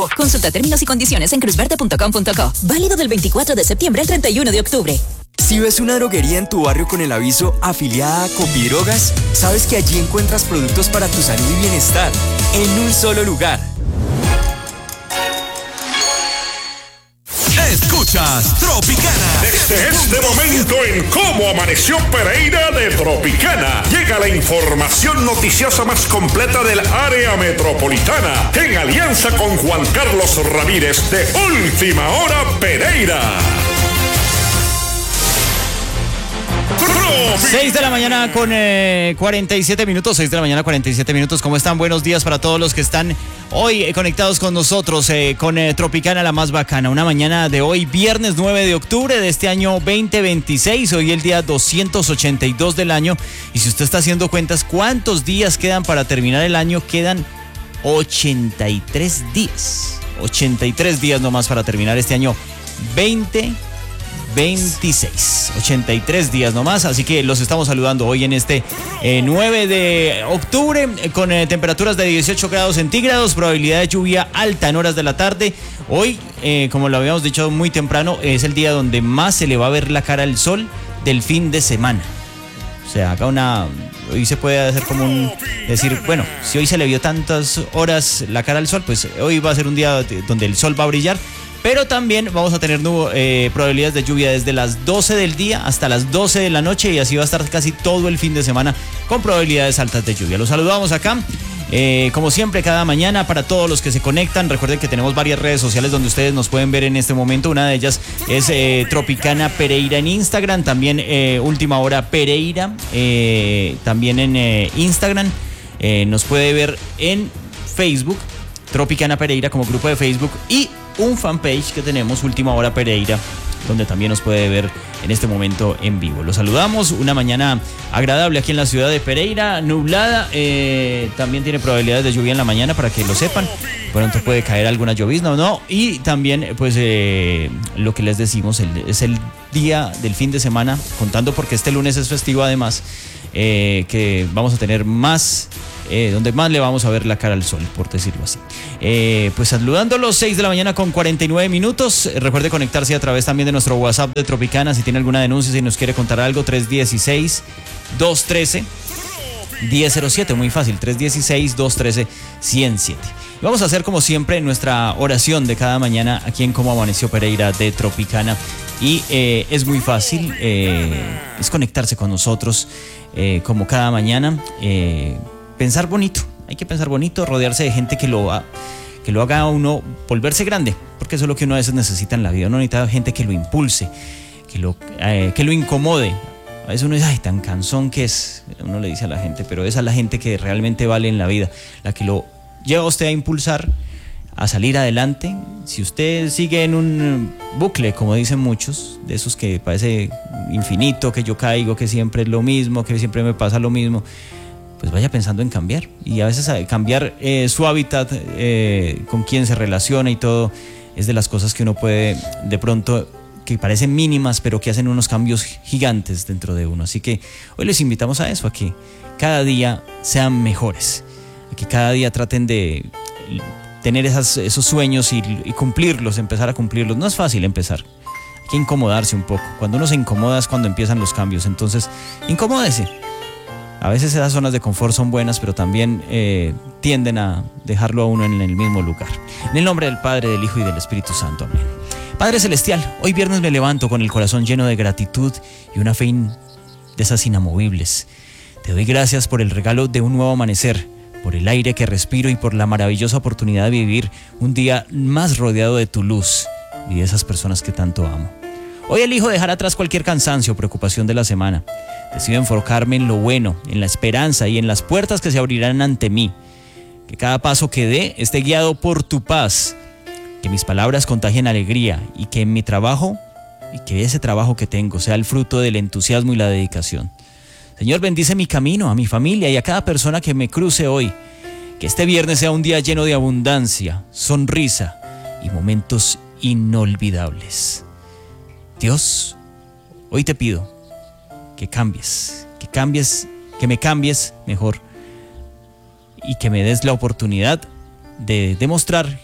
nuevo. Consulta términos y condiciones en cruzverde.com.co. Válido del 24 de septiembre al 31 de octubre. Si ves una droguería en tu barrio con el aviso afiliada a Copidrogas, sabes que allí encuentras productos para tu salud y bienestar en un solo lugar. Escuchas Tropicana. Desde este momento en Cómo Amaneció Pereira de Tropicana, llega la información noticiosa más completa del área metropolitana, en alianza con Juan Carlos Ramírez de Última Hora Pereira. 6 de la mañana con 47 minutos, 6 de la mañana 47 minutos. ¿Cómo están? Buenos días para todos los que están hoy conectados con nosotros, con Tropicana, la más bacana. Una mañana de hoy, viernes 9 de octubre de este año 2026. Hoy el día 282 del año. Y si usted está haciendo cuentas, ¿cuántos días quedan para terminar el año? Quedan 83 días. 83 días nomás para terminar este año 2026, 83 días nomás, así que los estamos saludando hoy en este 9 de octubre con temperaturas de 18 grados centígrados, probabilidad de lluvia alta en horas de la tarde. Hoy, como lo habíamos dicho muy temprano, es el día donde más se le va a ver la cara al sol del fin de semana. O sea, acá hoy se puede hacer como decir, bueno, si hoy se le vio tantas horas la cara al sol, pues hoy va a ser un día donde el sol va a brillar. Pero también vamos a tener probabilidades de lluvia desde las 12 del día hasta las 12 de la noche y así va a estar casi todo el fin de semana con probabilidades altas de lluvia. Los saludamos acá, como siempre, cada mañana para todos los que se conectan. Recuerden que tenemos varias redes sociales donde ustedes nos pueden ver en este momento. Una de ellas es Tropicana Pereira en Instagram, también Última Hora Pereira, también en Instagram. Nos puede ver en Facebook, Tropicana Pereira como grupo de Facebook, y un fanpage que tenemos, Última Hora Pereira, donde también nos puede ver en este momento en vivo. Los saludamos, una mañana agradable aquí en la ciudad de Pereira, nublada, también tiene probabilidades de lluvia en la mañana para que lo sepan, pronto puede caer alguna llovizna o no, y también pues lo que les decimos, es el día del fin de semana, contando porque este lunes es festivo además, que vamos a tener más, donde más le vamos a ver la cara al sol, por decirlo así. Pues saludándolos, 6 de la mañana con 49 minutos. Recuerde conectarse a través también de nuestro WhatsApp de Tropicana si tiene alguna denuncia, si nos quiere contar algo, 316-213-1007, muy fácil, 316-213-107. Y vamos a hacer como siempre nuestra oración de cada mañana aquí en Cómo Amaneció Pereira de Tropicana. Y es muy fácil, es conectarse con nosotros como cada mañana, pensar bonito, hay que pensar bonito, rodearse de gente que lo haga a uno volverse grande, porque eso es lo que uno a veces necesita en la vida. Uno necesita gente que lo impulse, que lo incomode. A veces uno dice, ay, tan cansón que es, uno le dice a la gente, pero esa es la gente que realmente vale en la vida, la que lo lleva a usted a impulsar, a salir adelante. Si usted sigue en un bucle, como dicen muchos, de esos que parece infinito, que yo caigo, que siempre es lo mismo, que siempre me pasa lo mismo, pues vaya pensando en cambiar, y a veces cambiar su hábitat, con quién se relaciona y todo, es de las cosas que uno puede, de pronto, que parecen mínimas, pero que hacen unos cambios gigantes dentro de uno. Así que hoy les invitamos a eso, a que cada día sean mejores, a que cada día traten de tener esos sueños y cumplirlos, empezar a cumplirlos. No es fácil empezar, hay que incomodarse un poco. Cuando uno se incomoda es cuando empiezan los cambios, entonces incomódese. A veces esas zonas de confort son buenas, pero también tienden a dejarlo a uno en el mismo lugar. En el nombre del Padre, del Hijo y del Espíritu Santo. Amén. Padre Celestial, hoy viernes me levanto con el corazón lleno de gratitud y una fe de esas inamovibles. Te doy gracias por el regalo de un nuevo amanecer, por el aire que respiro y por la maravillosa oportunidad de vivir un día más rodeado de tu luz y de esas personas que tanto amo. Hoy elijo dejar atrás cualquier cansancio o preocupación de la semana. Decido enfocarme en lo bueno, en la esperanza y en las puertas que se abrirán ante mí. Que cada paso que dé esté guiado por tu paz. Que mis palabras contagien alegría y que en mi trabajo, y que ese trabajo que tengo sea el fruto del entusiasmo y la dedicación. Señor, bendice mi camino, a mi familia y a cada persona que me cruce hoy. Que este viernes sea un día lleno de abundancia, sonrisa y momentos inolvidables. Dios, hoy te pido que me cambies mejor y que me des la oportunidad de demostrar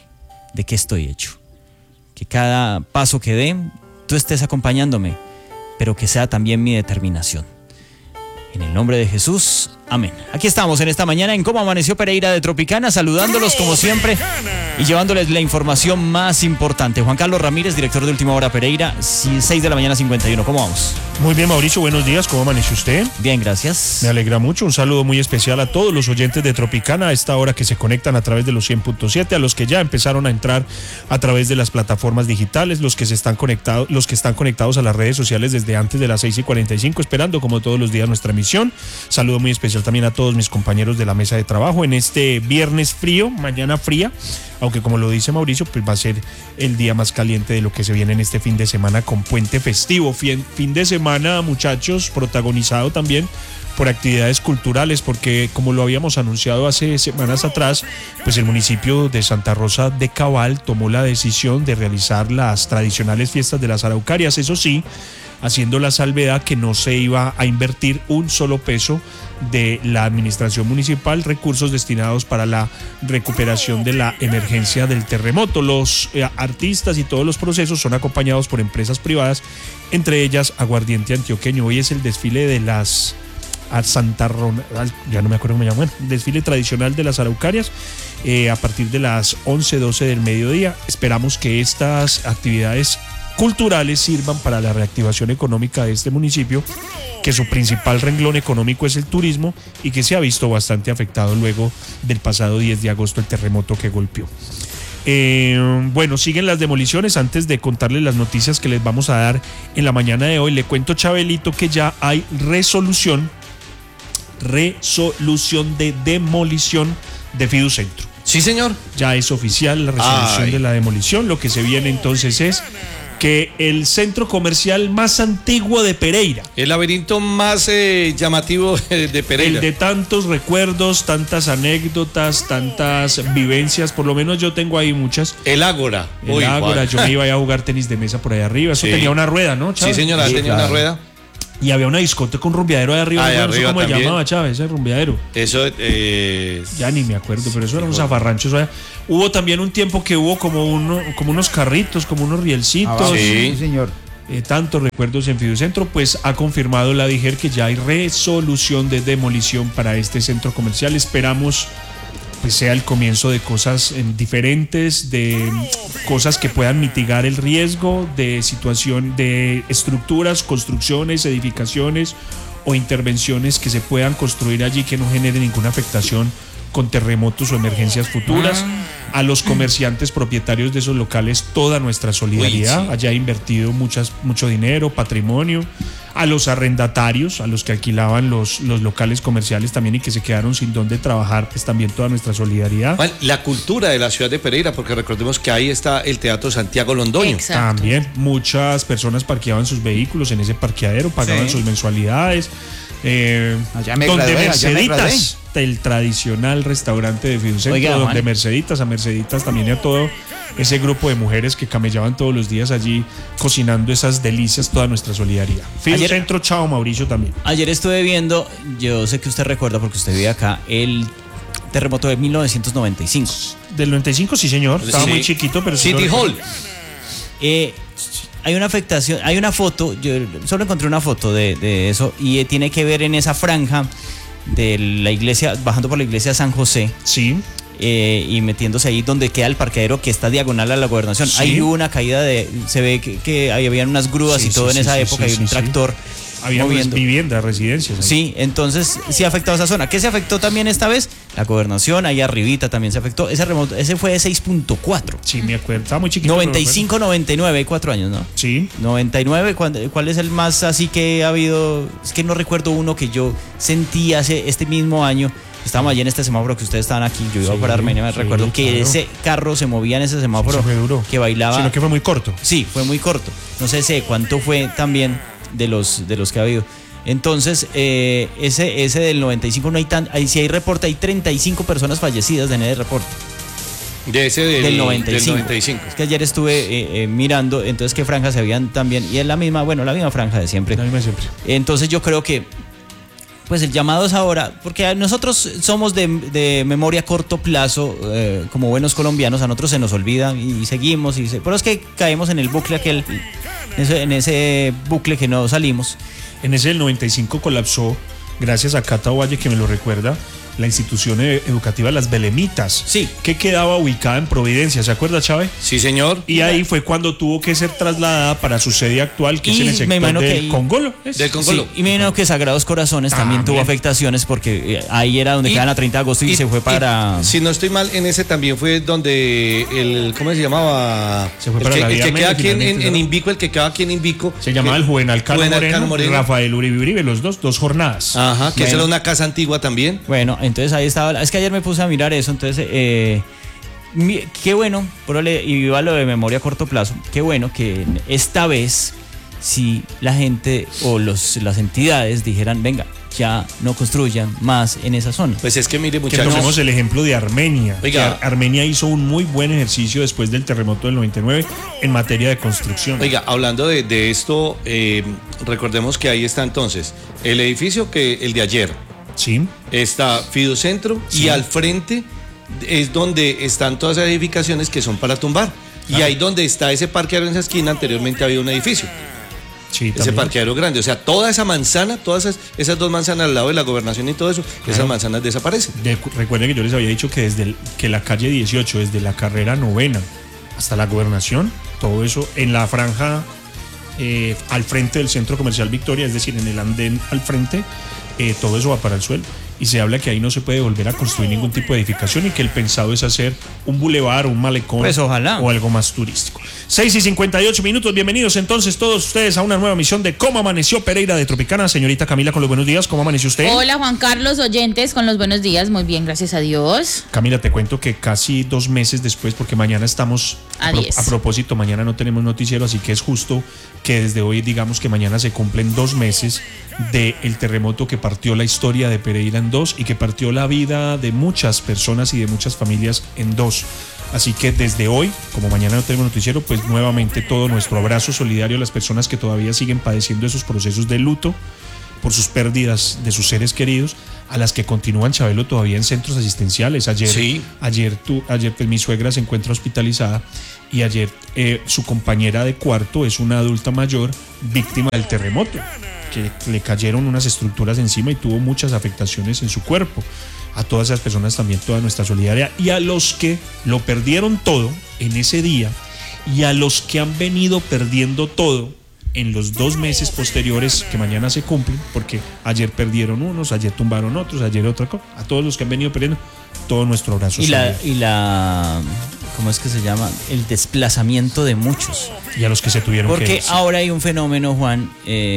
de qué estoy hecho. Que cada paso que dé, tú estés acompañándome, pero que sea también mi determinación. En el nombre de Jesús, amén. Aquí estamos en esta mañana en Cómo Amaneció Pereira de Tropicana, saludándolos como siempre y llevándoles la información más importante. Juan Carlos Ramírez, director de Última Hora Pereira, 6 de la mañana 51. ¿Cómo vamos? Muy bien, Mauricio, buenos días. ¿Cómo amaneció usted? Bien, gracias. Me alegra mucho. Un saludo muy especial a todos los oyentes de Tropicana a esta hora que se conectan a través de los 100.7, a los que ya empezaron a entrar a través de las plataformas digitales, los que están conectados a las redes sociales desde antes de las 6:45, esperando como todos los días nuestra emisión. Saludo muy especial también a todos mis compañeros de la mesa de trabajo en este viernes frío, mañana fría, aunque como lo dice Mauricio, pues va a ser el día más caliente de lo que se viene en este fin de semana con puente festivo. Fin de semana, muchachos, protagonizado también por actividades culturales, porque como lo habíamos anunciado hace semanas atrás, pues el municipio de Santa Rosa de Cabal tomó la decisión de realizar las tradicionales fiestas de las Araucarias, eso sí, haciendo la salvedad que no se iba a invertir un solo peso de la administración municipal, recursos destinados para la recuperación de la emergencia del terremoto. Los artistas y todos los procesos son acompañados por empresas privadas, entre ellas Aguardiente Antioqueño. Hoy es el desfile de las Santa Ronald, ya no me acuerdo cómo me llaman, desfile tradicional de las Araucarias a partir de las 11:12 del mediodía. Esperamos que estas actividades culturales sirvan para la reactivación económica de este municipio, que su principal renglón económico es el turismo y que se ha visto bastante afectado luego del pasado 10 de agosto el terremoto que golpeó. Bueno, siguen las demoliciones. Antes de contarles las noticias que les vamos a dar en la mañana de hoy, le cuento, Chabelito, que ya hay resolución de demolición de Fiducentro. Sí, señor. Ya es oficial la resolución de la demolición. Lo que se viene entonces es que el centro comercial más antiguo de Pereira, el laberinto más llamativo de Pereira, el de tantos recuerdos, tantas anécdotas, tantas vivencias, por lo menos yo tengo ahí muchas. El Ágora. El Ágora, yo me iba a jugar tenis de mesa por ahí arriba. Eso tenía una rueda, ¿no, Chávez? Sí, señora, tenía una rueda. Y había una discoteca, un rumbeadero ahí arriba, no sé cómo se llamaba, Chávez, ese rumbeadero. Eso ya ni me acuerdo, pero eso era un zafarrancho. Hubo también un tiempo que hubo como unos carritos, como unos rielcitos. Sí, señor. Tantos recuerdos en Fiducentro, pues ha confirmado la DIGER que ya hay resolución de demolición para este centro comercial. Esperamos pues sea el comienzo de cosas diferentes, de cosas que puedan mitigar el riesgo, de situación, de estructuras, construcciones, edificaciones o intervenciones que se puedan construir allí que no generen ninguna afectación con terremotos o emergencias futuras. A los comerciantes propietarios de esos locales toda nuestra solidaridad. Allá ha invertido mucho dinero, patrimonio. A los arrendatarios, a los que alquilaban los locales comerciales también y que se quedaron sin dónde trabajar, pues también toda nuestra solidaridad. Bueno, la cultura de la ciudad de Pereira, porque recordemos que ahí está el Teatro Santiago Londoño. Exacto. También muchas personas parqueaban sus vehículos en ese parqueadero, pagaban sus mensualidades. Donde Merceditas, el tradicional restaurante de Fiducentro, donde Merceditas, a Merceditas también y a todo ese grupo de mujeres que camellaban todos los días allí cocinando esas delicias, toda nuestra solidaridad. Fiducentro, chao, Mauricio también. Ayer estuve viendo, yo sé que usted recuerda porque usted vive acá, el terremoto de 1995. Del 95, sí, señor. Estaba muy chiquito, pero City Hall. Hay una afectación, hay una foto, yo solo encontré una foto de eso y tiene que ver en esa franja de la iglesia, bajando por la iglesia de San José. Sí. Y metiéndose ahí donde queda el parqueadero que está diagonal a la gobernación. Sí. Hay una caída se ve que habían unas grúas y todo en esa época, hay un tractor. Había viviendas, residencias. Ahí. Sí, entonces sí ha afectado esa zona. ¿Qué se afectó también esta vez? La gobernación, ahí arribita también se afectó. Ese fue de 6.4. Sí, me acuerdo. Estaba muy chiquito. 95, 99, hay 4 años, ¿no? Sí. 99, ¿cuál es el más así que ha habido? Es que no recuerdo uno que yo sentí hace este mismo año. Estábamos allí en este semáforo que ustedes estaban aquí. Yo iba para Armenia, me recuerdo que ese carro se movía en ese semáforo. Fue duro. Que bailaba. Sino que fue muy corto. Sí, fue muy corto. No sé cuánto fue también de los que ha habido. Entonces, ese del 95 no hay si hay reporte, hay 35 personas fallecidas en ese reporte. De ese del 95. Es que ayer estuve mirando, entonces qué franjas se habían también, y es la misma franja de siempre. La misma siempre. Entonces yo creo que pues el llamado es ahora, porque nosotros somos de memoria a corto plazo, como buenos colombianos, a nosotros se nos olvida y seguimos, pero es que caemos en el bucle aquel, en ese bucle que no salimos. En ese del 95 colapsó, gracias a Cata Valle que me lo recuerda, la institución educativa Las Belemitas, sí, que quedaba ubicada en Providencia, ¿se acuerda, Chávez? Sí, señor. Y ahí fue cuando tuvo que ser trasladada para su sede actual, que es en el sector del Congolo. Del Congolo. Sí, y me imagino que Sagrados Corazones también tuvo afectaciones, porque ahí era donde quedan a 30 de agosto y se fue para... Si no estoy mal, en ese también fue donde el... ¿Cómo se llamaba? Se fue para la el Vía que queda aquí finalmente, en ¿no? Invico, el que queda aquí en Invico. Se llamaba el Juvenal Cano Moreno, Rafael Uribe Uribe, los dos jornadas. Ajá, que esa era una casa antigua también. Bueno, entonces ahí estaba... Es que ayer me puse a mirar eso, entonces... qué bueno, y viva lo de memoria a corto plazo, qué bueno que esta vez si la gente o las entidades dijeran, venga, ya no construyan más en esa zona. Pues es que mire, Que muchachos, tomemos el ejemplo de Armenia. Oiga. Que Armenia hizo un muy buen ejercicio después del terremoto del 99 en materia de construcción. Oiga, hablando de esto, recordemos que ahí está entonces el edificio el de ayer. Sí. Está Fidocentro, Sí. y al frente es donde están todas las edificaciones que son para tumbar. Y ahí donde está ese parqueadero en esa esquina, anteriormente había un edificio. Sí, Ese también. parqueadero grande. O sea, toda esa manzana, todas esas dos manzanas al lado de la gobernación y todo eso, esas manzanas desaparecen. Recuerden que yo les había dicho que que la calle 18, desde la carrera 9ª hasta la gobernación, todo eso en la franja al frente del Centro Comercial Victoria, es decir, en el andén al frente, todo eso va para el suelo. Y se habla que ahí no se puede volver a construir ningún tipo de edificación y que el pensado es hacer un bulevar, un malecón, pues ojalá, o algo más turístico. 6:58, bienvenidos entonces todos ustedes a una nueva emisión de Cómo Amaneció Pereira de Tropicana. Señorita Camila, con los buenos días, ¿cómo amaneció usted? Hola Juan Carlos, oyentes, con los buenos días, muy bien, gracias a Dios. Camila, te cuento que casi 2 meses después, porque mañana estamos a 10. A propósito, mañana no tenemos noticiero, así que es justo que desde hoy digamos que mañana se cumplen 2 meses del terremoto que partió la historia de Pereira en 2 y que partió la vida de muchas personas y de muchas familias en 2. Así que desde hoy, como mañana no tenemos noticiero, pues nuevamente todo nuestro abrazo solidario a las personas que todavía siguen padeciendo esos procesos de luto por sus pérdidas de sus seres queridos, a las que continúan, Chabelo, todavía en centros asistenciales. Ayer pues, mi suegra se encuentra hospitalizada y ayer su compañera de cuarto es una adulta mayor víctima del terremoto, que le cayeron unas estructuras encima y tuvo muchas afectaciones en su cuerpo. A todas esas personas también toda nuestra solidaridad, y a los que lo perdieron todo en ese día y a los que han venido perdiendo todo en los 2 meses posteriores que mañana se cumplen, porque ayer perdieron unos, ayer tumbaron otros, ayer otra cosa. A todos los que han venido perdiendo, todo nuestro abrazo. ¿Cómo es que se llama? El desplazamiento de muchos. Y a los que se tuvieron que ir. Porque ahora hay un fenómeno, Juan,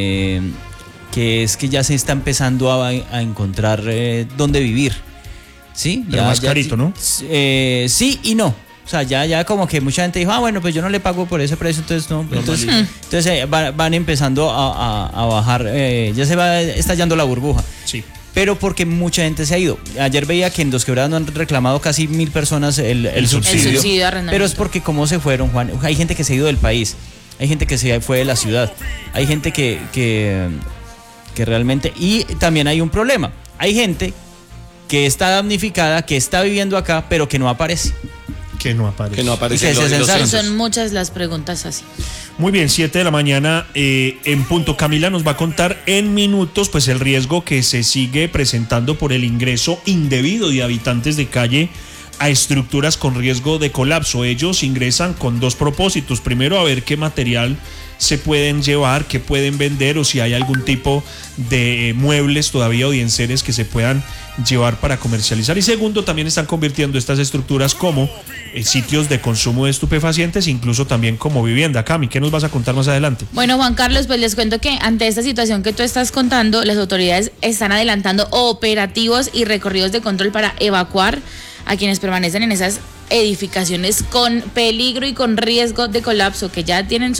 que es que ya se está empezando a encontrar dónde vivir. ¿Sí? Pero más carito, ¿no? Sí y no. O sea, ya como que mucha gente dijo, bueno, pues yo no le pago por ese precio, entonces no. Entonces van empezando a bajar, ya se va estallando la burbuja. Sí. Pero porque mucha gente se ha ido. Ayer veía que en Dos Quebradas no han reclamado casi 1.000 personas el subsidio. El subsidio de arrendamiento. Pero es porque cómo se fueron, Juan. Hay gente que se ha ido del país. Hay gente que se fue de la ciudad. Hay gente que realmente... Y también hay un problema. Hay gente que está damnificada, que está viviendo acá, pero que no aparece. Que no aparece. Que no aparece. Y que se censaron. Son muchas las preguntas así. Muy bien, 7 de la mañana en punto. Camila nos va a contar en minutos pues el riesgo que se sigue presentando por el ingreso indebido de habitantes de calle a estructuras con riesgo de colapso. Ellos ingresan con 2 propósitos. Primero, a ver qué material se pueden llevar, qué pueden vender, o si hay algún tipo de muebles todavía o de enseres que se puedan llevar para comercializar. Y segundo, también están convirtiendo estas estructuras como sitios de consumo de estupefacientes, incluso también como vivienda. Cami, ¿qué nos vas a contar más adelante? Bueno, Juan Carlos, pues les cuento que ante esta situación que tú estás contando, las autoridades están adelantando operativos y recorridos de control para evacuar a quienes permanecen en esas edificaciones con peligro y con riesgo de colapso, que ya tienen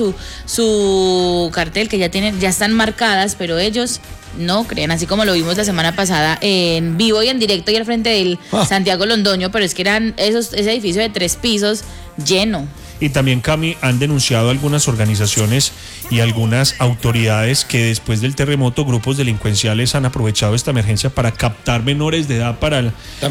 su cartel, que ya están marcadas, pero ellos no creen, así como lo vimos la semana pasada en vivo y en directo y al frente del Santiago Londoño, pero es que eran ese edificio de 3 pisos lleno. Y también, Cami, han denunciado algunas organizaciones y algunas autoridades que después del terremoto grupos delincuenciales han aprovechado esta emergencia para captar menores de edad para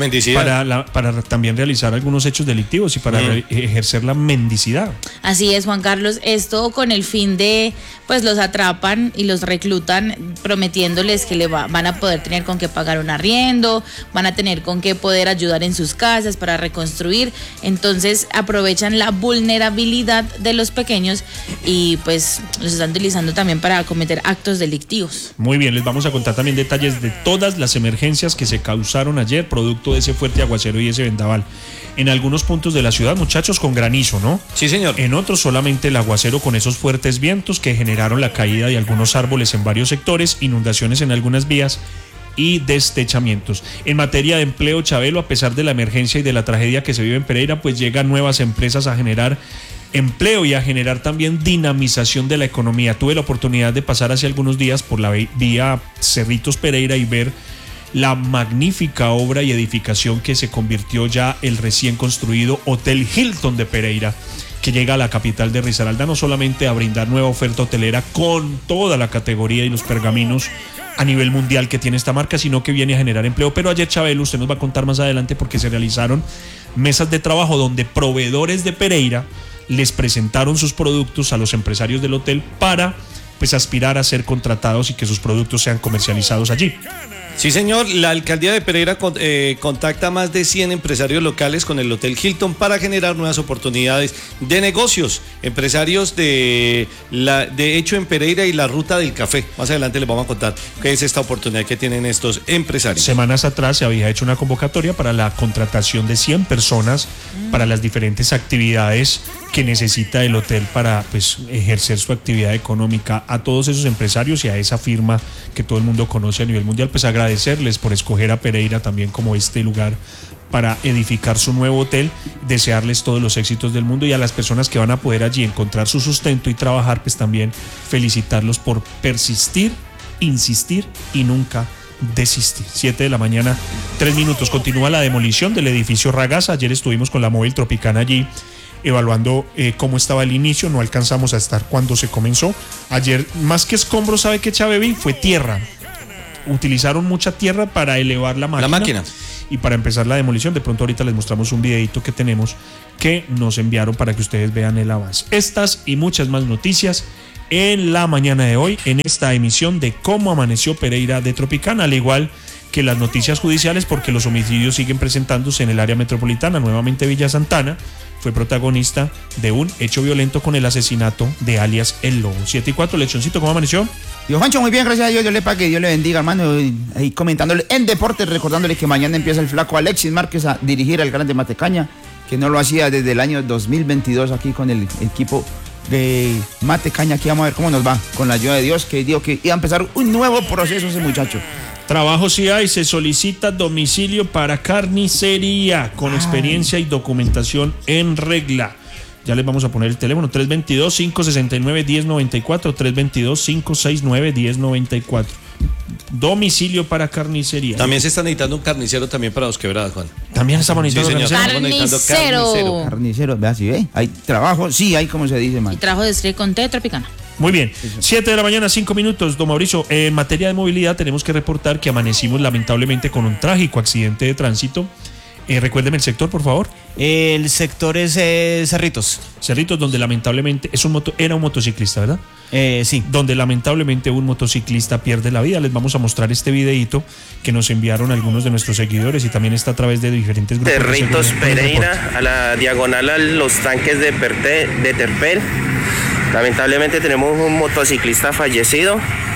también realizar algunos hechos delictivos y para ejercer la mendicidad. Así es, Juan Carlos, esto con el fin de, pues los atrapan y los reclutan prometiéndoles que van a poder tener con qué pagar un arriendo, van a tener con qué poder ayudar en sus casas para reconstruir. Entonces aprovechan la vulnerabilidad de los pequeños y pues los están utilizando también para cometer actos delictivos. Muy bien, les vamos a contar también detalles de todas las emergencias que se causaron ayer producto de ese fuerte aguacero y ese vendaval. En algunos puntos de la ciudad, muchachos, con granizo, ¿no? Sí, señor. En otros solamente el aguacero con esos fuertes vientos que generaron la caída de algunos árboles en varios sectores, inundaciones en algunas vías y destechamientos. En materia de empleo, Chabelo, a pesar de la emergencia y de la tragedia que se vive en Pereira, pues llegan nuevas empresas a generar empleo y a generar también dinamización de la economía. Tuve la oportunidad de pasar hace algunos días por la vía Cerritos Pereira y ver la magnífica obra y edificación que se convirtió ya el recién construido Hotel Hilton de Pereira, que llega a la capital de Risaralda no solamente a brindar nueva oferta hotelera con toda la categoría y los pergaminos a nivel mundial que tiene esta marca, sino que viene a generar empleo. Pero ayer, Chabelo, usted nos va a contar más adelante, porque se realizaron mesas de trabajo donde proveedores de Pereira les presentaron sus productos a los empresarios del hotel para pues aspirar a ser contratados y que sus productos sean comercializados allí. Sí, señor. La alcaldía de Pereira contacta a más de 100 empresarios locales con el Hotel Hilton para generar nuevas oportunidades de negocios. Empresarios de hecho en Pereira y la Ruta del Café. Más adelante les vamos a contar qué es esta oportunidad que tienen estos empresarios. Semanas atrás se había hecho una convocatoria para la contratación de 100 personas para las diferentes actividades que necesita el hotel para pues ejercer su actividad económica. A todos esos empresarios y a esa firma que todo el mundo conoce a nivel mundial, pues agradecerles por escoger a Pereira también como este lugar para edificar su nuevo hotel, desearles todos los éxitos del mundo, y a las personas que van a poder allí encontrar su sustento y trabajar, pues también felicitarlos por persistir, insistir y nunca desistir. 7 de la mañana, 3 minutos. Continúa la demolición del edificio Ragasa. Ayer estuvimos con la móvil Tropicana allí evaluando cómo estaba el inicio. No alcanzamos a estar cuando se comenzó. Ayer, más que escombros, ¿sabe qué, Chavevi? Fue tierra. Utilizaron mucha tierra para elevar la máquina y para empezar la demolición. De pronto ahorita les mostramos un videito que tenemos que nos enviaron para que ustedes vean el avance. Estas y muchas más noticias en la mañana de hoy, en esta emisión de Cómo Amaneció Pereira de Tropicana, al igual que las noticias judiciales, porque los homicidios siguen presentándose en el área metropolitana. Nuevamente Villa Santana fue protagonista de un hecho violento con el asesinato de alias El Lobo. 7:04, Lechoncito, ¿cómo amaneció? Dios Juancho, muy bien, gracias a Dios. Yo le pague, que Dios le bendiga, hermano. Ahí comentándole en deportes, recordándole que mañana empieza el flaco Alexis Márquez a dirigir al Grande Matecaña, que no lo hacía desde el año 2022 aquí con el equipo de Matecaña. Aquí vamos a ver cómo nos va, con la ayuda de Dios, que dijo que iba a empezar un nuevo proceso ese muchacho. Trabajo sí hay, se solicita domicilio para carnicería con experiencia y documentación en regla. Ya les vamos a poner el teléfono, 322-569-1094, 322-569-1094. Domicilio para carnicería. También se está necesitando un carnicero también para Dos Quebradas, Juan. También estamos necesitando carnicero. Carnicero, vea si ve. Hay trabajo, sí hay, como se dice, man. Y trabajo de estrella con té Tropicana. Muy bien, 7 de la mañana, 5 minutos. Don Mauricio, en materia de movilidad tenemos que reportar que amanecimos lamentablemente con un trágico accidente de tránsito. Recuérdeme el sector, por favor. El sector es Cerritos. Cerritos, donde lamentablemente era un motociclista, ¿verdad? Sí. Donde lamentablemente un motociclista pierde la vida. Les vamos a mostrar este videíto que nos enviaron algunos de nuestros seguidores y también está a través de diferentes grupos. Cerritos Pereira, a la diagonal a los tanques de Terpel. Lamentablemente tenemos un motociclista fallecido.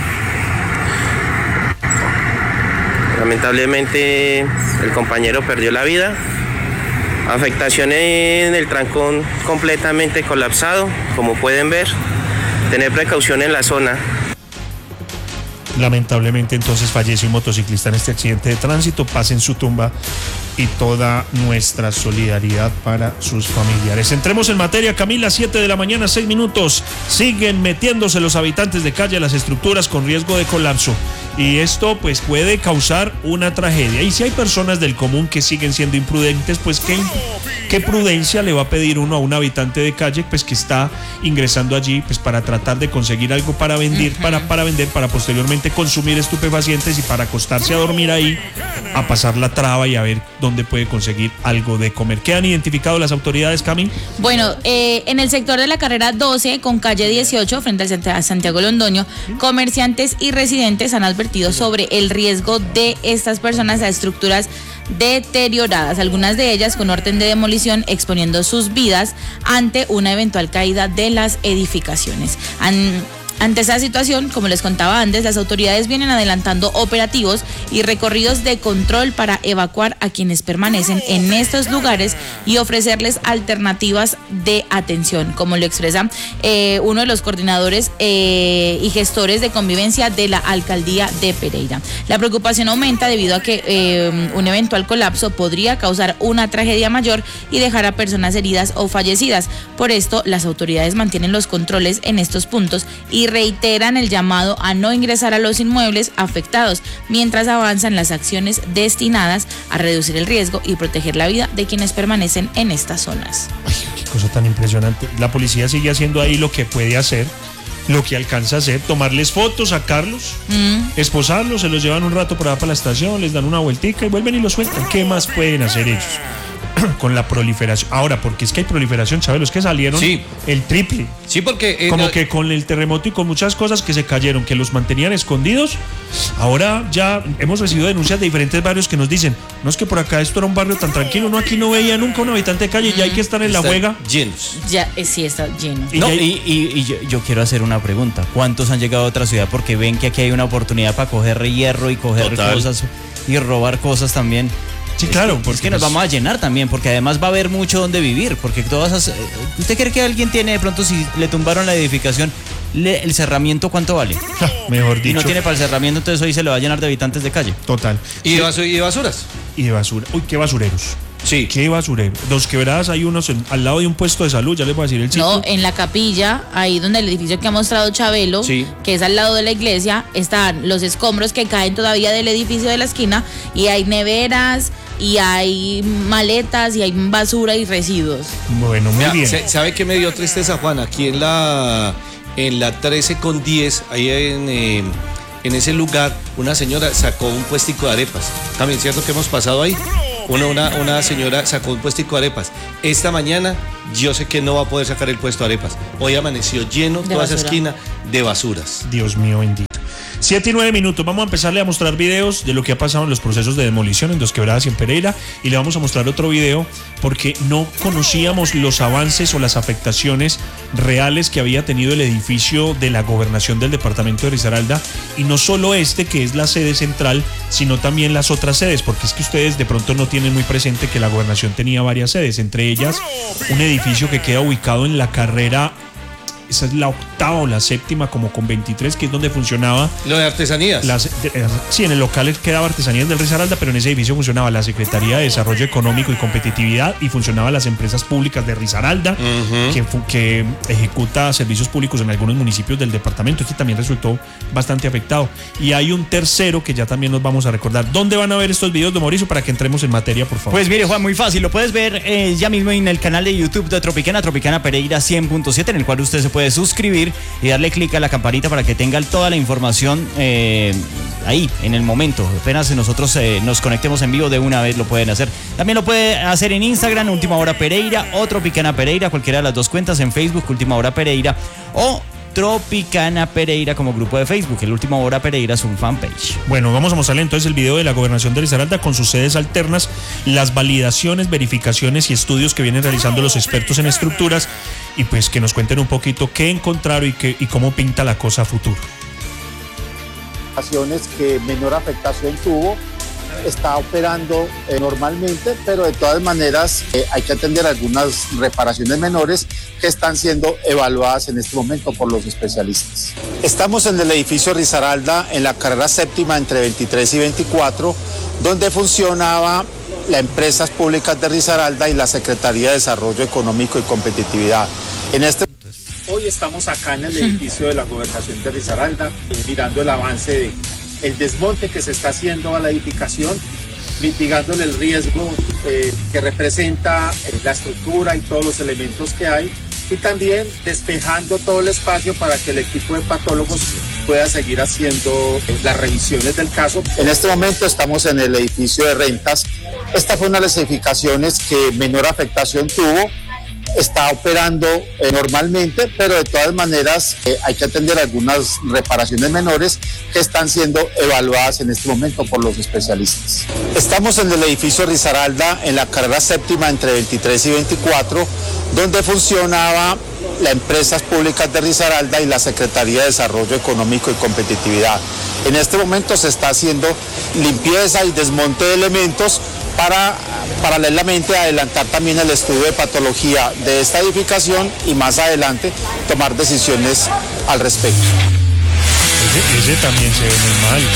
Lamentablemente el compañero perdió la vida. Afectación en el trancón completamente colapsado, como pueden ver. Tener precaución en la zona. Lamentablemente entonces fallece un motociclista en este accidente de tránsito. Paz en su tumba y toda nuestra solidaridad para sus familiares. Entremos en materia, Camila, 7 de la mañana, 6 minutos. Siguen metiéndose los habitantes de calle a las estructuras con riesgo de colapso. Y esto pues puede causar una tragedia. Y si hay personas del común que siguen siendo imprudentes, pues ¿qué prudencia le va a pedir uno a un habitante de calle pues que está ingresando allí pues para tratar de conseguir algo para vender, para vender, para posteriormente consumir estupefacientes y para acostarse a dormir ahí, a pasar la traba y a ver dónde puede conseguir algo de comer? ¿Qué han identificado las autoridades, Cami? Bueno, en el sector de la carrera 12 con calle 18 frente al Santiago Londoño, comerciantes y residentes han advertido sobre el riesgo de estas personas a estructuras deterioradas, algunas de ellas con orden de demolición, exponiendo sus vidas ante una eventual caída de las edificaciones. Ante esa situación, como les contaba antes, las autoridades vienen adelantando operativos y recorridos de control para evacuar a quienes permanecen en estos lugares y ofrecerles alternativas de atención, como lo expresa uno de los coordinadores y gestores de convivencia de la alcaldía de Pereira. La preocupación aumenta debido a que un eventual colapso podría causar una tragedia mayor y dejar a personas heridas o fallecidas. Por esto, las autoridades mantienen los controles en estos puntos y reiteran el llamado a no ingresar a los inmuebles afectados mientras avanzan las acciones destinadas a reducir el riesgo y proteger la vida de quienes permanecen en estas zonas. Ay, qué cosa tan impresionante. La policía sigue haciendo ahí lo que puede hacer, lo que alcanza a hacer, tomarles fotos, sacarlos, esposarlos, se los llevan un rato por allá para la estación, les dan una vueltica y vuelven y los sueltan. ¿Qué más pueden hacer ellos? Con la proliferación. Ahora, porque es que hay proliferación, ¿sabes? Los que salieron el triple. Sí, porque como que con el terremoto y con muchas cosas que se cayeron, que los mantenían escondidos. Ahora ya hemos recibido denuncias de diferentes barrios que nos dicen, no es que por acá esto era un barrio tan tranquilo, no, aquí no veía nunca un habitante de calle, ya hay que estar en la juega. Llenos. Ya, sí, está lleno. Y yo quiero hacer una pregunta. ¿Cuántos han llegado a otra ciudad porque ven que aquí hay una oportunidad para coger hierro y coger cosas y robar cosas también? Sí, claro. Porque es que nos vamos a llenar también, porque además va a haber mucho donde vivir, porque todas esas... ¿Usted cree que alguien tiene de pronto, si le tumbaron la edificación, el cerramiento cuánto vale? Mejor dicho. Y no tiene para el cerramiento, entonces hoy se le va a llenar de habitantes de calle. Total. ¿Y de basuras? Y de basura. Uy, qué basureros. Sí. Qué basurero. Dos Quebradas hay unos al lado de un puesto de salud, ya les voy a decir el sitio. No, en la capilla, ahí donde el edificio que ha mostrado Chabelo, que es al lado de la iglesia, están los escombros que caen todavía del edificio de la esquina y hay neveras y hay maletas y hay basura y residuos. Bueno, muy bien. ¿Sabe qué me dio tristeza, Juan? Aquí en la 13 con 10, ahí en ese lugar, una señora sacó un puestico de arepas. También cierto que hemos pasado ahí. Una señora sacó un puestico de arepas. Esta mañana yo sé que no va a poder sacar el puesto de arepas. Hoy amaneció lleno toda esa esquina de basuras. Dios mío bendito. 7 y 9 minutos, vamos a empezarle a mostrar videos de lo que ha pasado en los procesos de demolición en Dos Quebradas y en Pereira, y le vamos a mostrar otro video porque no conocíamos los avances o las afectaciones reales que había tenido el edificio de la gobernación del departamento de Risaralda, y no solo este que es la sede central, sino también las otras sedes, porque es que ustedes de pronto no tienen muy presente que la gobernación tenía varias sedes, entre ellas un edificio que queda ubicado en la carrera, esa es la octava o la séptima, como con 23, que es donde funcionaba lo de artesanías. Sí, en el local quedaba Artesanías del Risaralda, pero en ese edificio funcionaba la Secretaría de Desarrollo Económico y Competitividad y funcionaban las empresas públicas de Risaralda, que ejecuta servicios públicos en algunos municipios del departamento. Este también resultó bastante afectado. Y hay un tercero que ya también nos vamos a recordar. ¿Dónde van a ver estos videos, don Mauricio, para que entremos en materia, por favor? Pues mire, Juan, muy fácil. Lo puedes ver ya mismo en el canal de YouTube de Tropicana Pereira 100.7, en el cual usted se puede suscribir y darle clic a la campanita para que tenga toda la información ahí, en el momento. Apenas nosotros nos conectemos en vivo, de una vez lo pueden hacer. También lo puede hacer en Instagram, Última Hora Pereira, o Tropicana Pereira, cualquiera de las dos cuentas, en Facebook, Última Hora Pereira, o Tropicana Pereira como grupo de Facebook. El Última Hora Pereira es un fanpage. Bueno, vamos a mostrarle entonces el video de la gobernación de Risaralda con sus sedes alternas, las validaciones, verificaciones y estudios que vienen realizando los expertos en estructuras, y pues que nos cuenten un poquito qué encontraron y cómo pinta la cosa a futuro. Que menor afectación tuvo está operando normalmente, pero de todas maneras hay que atender algunas reparaciones menores que están siendo evaluadas en este momento por los especialistas. Estamos en el edificio Risaralda, en la carrera séptima entre 23 y 24, donde funcionaba las empresas públicas de Risaralda y la Secretaría de Desarrollo Económico y Competitividad. Hoy estamos acá en el edificio de la Gobernación de Risaralda, mirando el avance del desmonte que se está haciendo a la edificación, mitigándole el riesgo que representa la estructura y todos los elementos que hay, y también despejando todo el espacio para que el equipo de patólogos pueda seguir haciendo las revisiones del caso. En este momento estamos en el edificio de rentas. Esta fue una de las edificaciones que menor afectación tuvo. Está operando normalmente, pero de todas maneras hay que atender algunas reparaciones menores que están siendo evaluadas en este momento por los especialistas. Estamos en el edificio Risaralda, en la carrera séptima entre 23 y 24, donde funcionaba las empresas públicas de Risaralda y la Secretaría de Desarrollo Económico y Competitividad. En este momento se está haciendo limpieza y desmonte de elementos para paralelamente adelantar también el estudio de patología de esta edificación y más adelante tomar decisiones al respecto. Ese también se ve muy mal.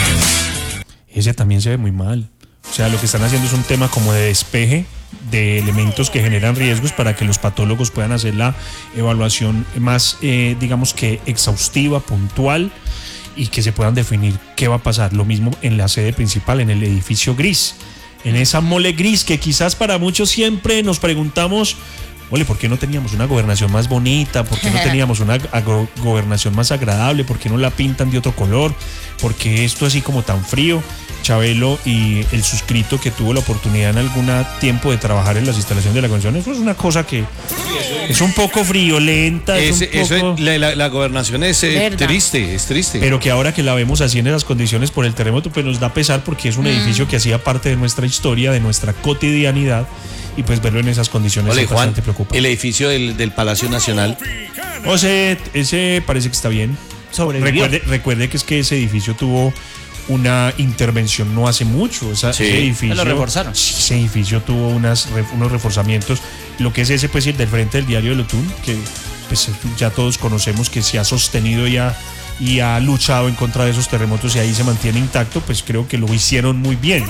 Ese también se ve muy mal. O sea, lo que están haciendo es un tema como de despeje de elementos que generan riesgos para que los patólogos puedan hacer la evaluación más, digamos que exhaustiva, puntual, y que se puedan definir qué va a pasar. Lo mismo en la sede principal, en el edificio gris, en esa mole gris que quizás para muchos siempre nos preguntamos, ole, ¿por qué no teníamos una gobernación más bonita? ¿Por qué no teníamos una gobernación más agradable? ¿Por qué no la pintan de otro color? ¿Por qué esto así como tan frío? Chabelo y el suscrito que tuvo la oportunidad en algún tiempo de trabajar en las instalaciones de la gobernación, eso es una cosa que es un poco friolenta. La gobernación es triste. Pero que ahora que la vemos así en esas condiciones por el terremoto, pues nos da pesar porque es un edificio que hacía parte de nuestra historia, de nuestra cotidianidad, y pues verlo en esas condiciones es bastante preocupante. El edificio del Palacio Nacional. O sea, ese parece que está bien. Recuerde que es que ese edificio tuvo una intervención no hace mucho. Ese edificio lo reforzaron. Ese edificio tuvo unos reforzamientos. Lo que es ese, pues, el del frente del diario del Otún, que pues ya todos conocemos que se ha sostenido y ha luchado en contra de esos terremotos y ahí se mantiene intacto, pues creo que lo hicieron muy bien.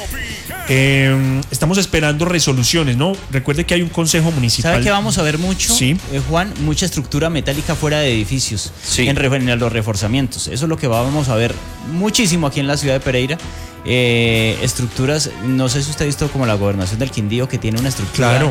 Estamos esperando resoluciones, ¿no? Recuerde que hay un consejo municipal. ¿Sabe que vamos a ver mucho, sí, Juan? Mucha estructura metálica fuera de edificios, en los reforzamientos. Eso es lo que vamos a ver muchísimo aquí en la ciudad de Pereira. Estructuras, no sé si usted ha visto como la gobernación del Quindío, que tiene una estructura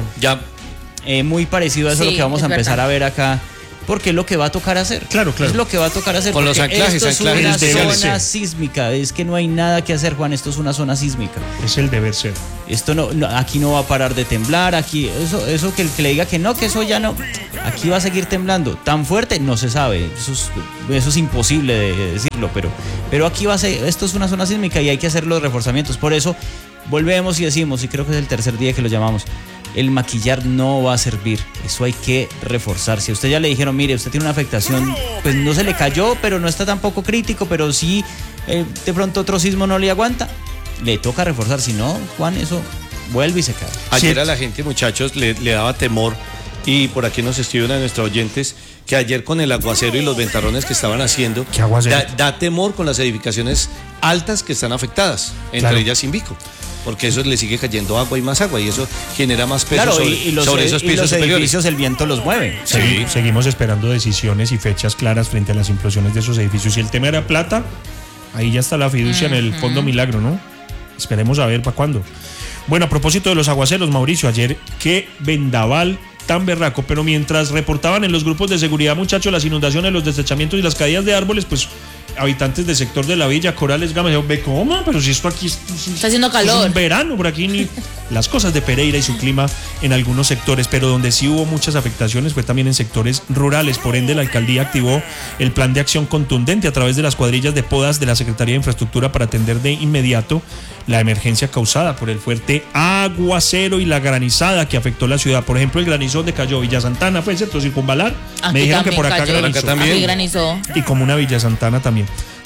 muy parecido a eso, lo que vamos a empezar a ver acá. Porque es lo que va a tocar hacer. Claro. Es lo que va a tocar hacer. Con los anclajes. Esto es una zona sísmica. Es que no hay nada que hacer, Juan. Esto es una zona sísmica. Es el deber ser. Esto aquí no va a parar de temblar. Aquí, eso que le diga que eso ya no. Aquí va a seguir temblando. Tan fuerte, no se sabe. Eso es imposible de decirlo. Pero aquí va a ser. Esto es una zona sísmica y hay que hacer los reforzamientos. Por eso volvemos y decimos, y creo que es el tercer día que lo llamamos, el maquillar no va a servir, eso hay que reforzar. Si a usted ya le dijeron, mire, usted tiene una afectación, pues no se le cayó, pero no está tampoco crítico, pero sí de pronto otro sismo no le aguanta, le toca reforzar. Si no, Juan, eso vuelve y se cae. Ayer a la gente, muchachos, le daba temor, y por aquí nos escriben a nuestros oyentes que ayer con el aguacero y los ventarrones que estaban haciendo, da temor con las edificaciones altas que están afectadas, entre ellas Invico, porque eso le sigue cayendo agua y más agua, y eso genera más peso sobre esos pisos superiores. Edificios, el viento los mueve. Sí, seguimos esperando decisiones y fechas claras frente a las implosiones de esos edificios. Si el tema era plata, ahí ya está la fiducia en el Fondo Milagro, ¿no? Esperemos a ver para cuándo. Bueno, a propósito de los aguaceros, Mauricio, ayer qué vendaval tan berraco, pero mientras reportaban en los grupos de seguridad, muchachos, las inundaciones, los deslizamientos y las caídas de árboles, pues habitantes del sector de la Villa Corales Gama dijeron, ve cómo, pero si esto aquí está haciendo calor, es un verano por aquí, ni las cosas de Pereira y su clima en algunos sectores, pero donde sí hubo muchas afectaciones fue también en sectores rurales. Por ende, la alcaldía activó el plan de acción contundente a través de las cuadrillas de podas de la Secretaría de Infraestructura para atender de inmediato la emergencia causada por el fuerte aguacero y la granizada que afectó la ciudad. Por ejemplo, el granizo donde cayó Villa Santana, fue cierto, Circunvalar. Aquí me dijeron que por acá cayó, granizó. Aquí granizó. Y como una Villa Santana también.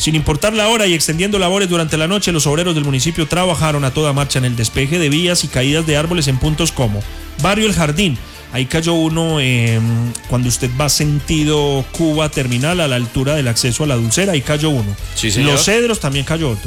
Sin importar la hora y extendiendo labores durante la noche, los obreros del municipio trabajaron a toda marcha en el despeje de vías y caídas de árboles en puntos como Barrio El Jardín. Ahí cayó uno cuando usted va sentido Cuba Terminal a la altura del acceso a la Dulcera, ahí cayó uno. Sí, señor. Los Cedros también cayó otro.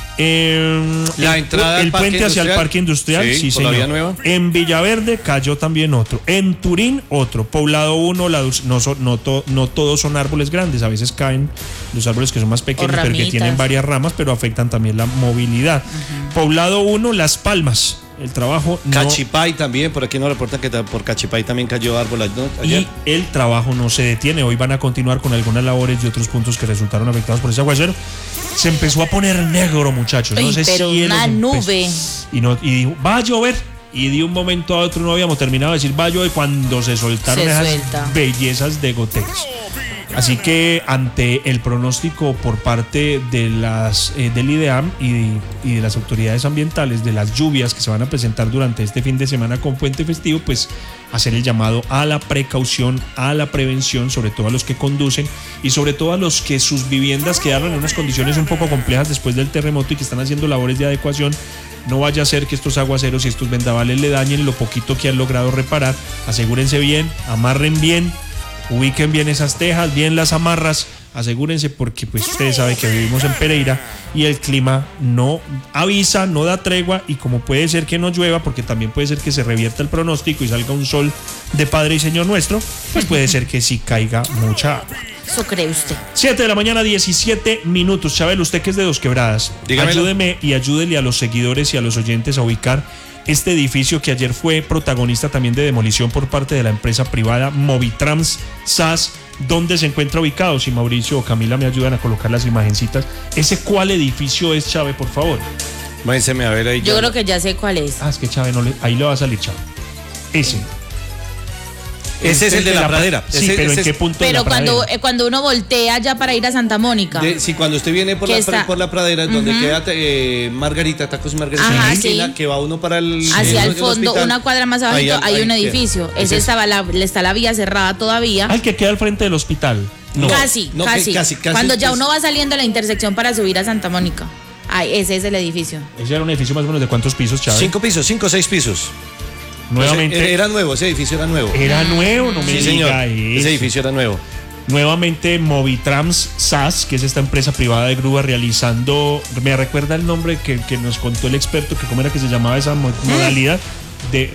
La entrada el puente hacia el parque industrial, sí, por la señor. vía nueva. En Villaverde cayó también otro. En Turín otro. Poblado 1, no todos son árboles grandes, a veces caen los árboles que son más pequeños, pero que tienen varias ramas, pero afectan también la movilidad. Poblado 1, Las Palmas. El trabajo Cachipay también, por aquí nos reportan que por Cachipay también cayó árbol ayer. Y el trabajo no se detiene. Hoy van a continuar con algunas labores de otros puntos que resultaron afectados por ese aguacero. Se empezó a poner negro, muchachos. No sé pero si una nube. Y dijo, va a llover. Y de un momento a otro no habíamos terminado de decir va a llover cuando se soltaron esas bellezas de goteras. Así que ante el pronóstico por parte de del IDEAM y de las autoridades ambientales de las lluvias que se van a presentar durante este fin de semana con puente festivo, pues hacer el llamado a la precaución, a la prevención, sobre todo a los que conducen y sobre todo a los que sus viviendas quedaron en unas condiciones un poco complejas después del terremoto y que están haciendo labores de adecuación. No vaya a ser que estos aguaceros y estos vendavales le dañen lo poquito que han logrado reparar. Asegúrense bien, amarren bien, ubiquen bien esas tejas, bien las amarras, asegúrense porque pues ustedes saben que vivimos en Pereira y el clima no avisa, no da tregua y como puede ser que no llueva, porque también puede ser que se revierta el pronóstico y salga un sol de Padre y Señor nuestro, pues puede ser que sí caiga mucha agua. Eso cree usted. 7 de la mañana, 17 minutos. Chabel, usted que es de Dos Quebradas, dígamelo. Ayúdeme y ayúdele a los seguidores y a los oyentes a ubicar este edificio que ayer fue protagonista también de demolición por parte de la empresa privada Movitrans SAS. ¿Dónde se encuentra ubicado? Si Mauricio o Camila me ayudan a colocar las imagencitas. ¿Ese cuál edificio es, Chave, por favor? Váyenseme a ver ahí. Yo creo que ya sé cuál es. Es que Chave ahí le va a salir, Chave. Ese es el de la pradera. Sí, pero ¿en qué punto de la pradera? Pero cuando uno voltea ya para ir a Santa Mónica. Sí, cuando usted viene por la pradera, donde queda Margarita, Tacos y Margarita, ajá, en la esquina, que va uno para hacia el fondo, hospital, una cuadra más abajo hay un edificio. Ese está la vía cerrada todavía. Al que queda al frente del hospital. No. Casi. Cuando ya uno va saliendo a la intersección para subir a Santa Mónica. Ese es el edificio. ¿Ese era un edificio más o menos de cuántos pisos, Chávez? 5 o 6 pisos. Nuevamente. Pues era nuevo, ese edificio era nuevo. Era nuevo, no me diga señor. Eso. Ese edificio era nuevo. Nuevamente Movitrans SAS, que es esta empresa privada de grúa realizando, me recuerda el nombre que nos contó el experto, que cómo era que se llamaba esa modalidad de